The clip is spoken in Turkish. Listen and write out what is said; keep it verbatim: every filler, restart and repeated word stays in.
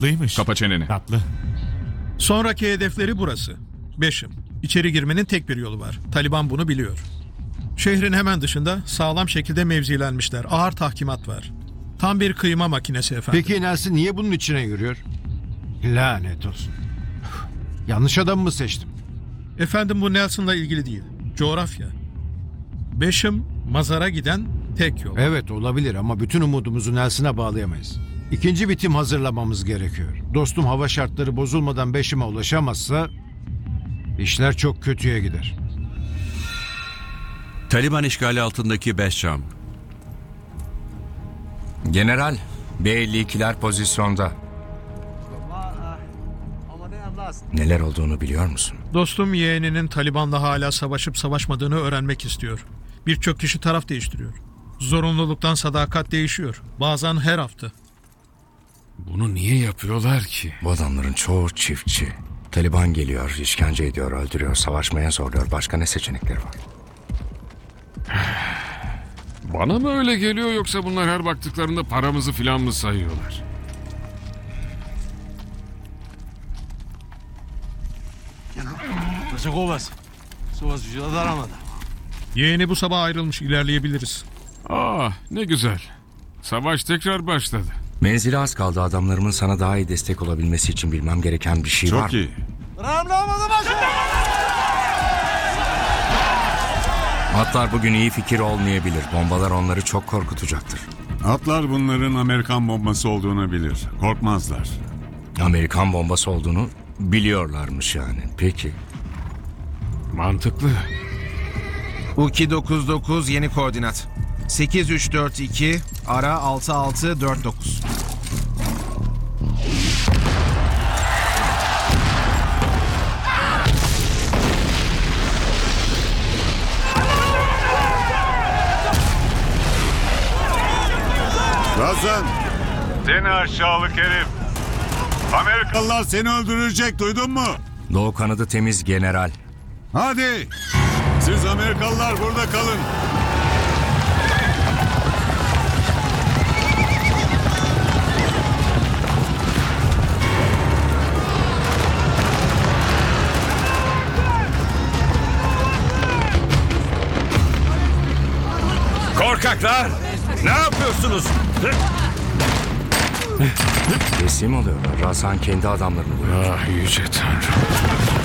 Tatlıymış. Kapa çeneni. Tatlı. Sonraki hedefleri burası. Beşim. İçeri girmenin tek bir yolu var. Taliban bunu biliyor. Şehrin hemen dışında sağlam şekilde mevzilenmişler. Ağır tahkimat var. Tam bir kıyma makinesi efendim. Peki Nelson niye bunun içine yürüyor? Lanet olsun. Yanlış adamı mı seçtim? Efendim bu Nelson'la ilgili değil. Coğrafya. Beşim mazara giden tek yol. Evet olabilir ama bütün umudumuzu Nelson'a bağlayamayız. İkinci bir tim hazırlamamız gerekiyor. Dostum hava şartları bozulmadan Beşim'e ulaşamazsa işler çok kötüye gider. Taliban işgali altındaki Beşşam. General, B elli ikiler pozisyonda. Neler olduğunu biliyor musun? Dostum yeğeninin Taliban'la hala savaşıp savaşmadığını öğrenmek istiyor. Birçok kişi taraf değiştiriyor. Zorunluluktan sadakat değişiyor. Bazen her hafta. Bunu niye yapıyorlar ki? Bu adamların çoğu çiftçi. Taliban geliyor, işkence ediyor, öldürüyor, savaşmaya zorluyor. Başka ne seçenekleri var? Bana mı öyle geliyor yoksa bunlar her baktıklarında paramızı filan mı sayıyorlar? Yeğeni bu sabah ayrılmış, ilerleyebiliriz. Ah ne güzel. Savaş tekrar başladı. Menzile az kaldı. Adamlarımın sana daha iyi destek olabilmesi için bilmem gereken bir şey var. Çok iyi. Atlar bugün iyi fikir olmayabilir. Bombalar onları çok korkutacaktır. Atlar bunların Amerikan bombası olduğunu bilir. Korkmazlar. Amerikan bombası olduğunu biliyorlarmış yani. Peki. Mantıklı. U iki dokuz dokuz yeni koordinat. sekiz üç dört iki ara altı altı dört dokuz. Razan! Seni aşağılık herif. Amerikalılar seni öldürecek, duydun mu? Doğu kanadı temiz general. Hadi! Siz Amerikalılar burada kalın. Korkaklar! Ne yapıyorsunuz? Teslim oluyorlar. Razan kendi adamlarını vuruyor. Ah yüce tanrım.